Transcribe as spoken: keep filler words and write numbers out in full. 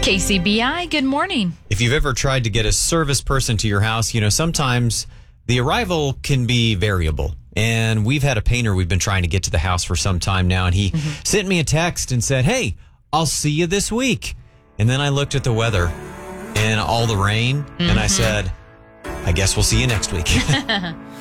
K C B I, good morning. If you've ever tried to get a service person to your house, you know, sometimes the arrival can be variable. And we've had a painter we've been trying to get to the house for some time now, and he mm-hmm. sent me a text and said, "Hey, I'll see you this week." And then I looked at the weather and all the rain, mm-hmm. and I said, "I guess we'll see you next week."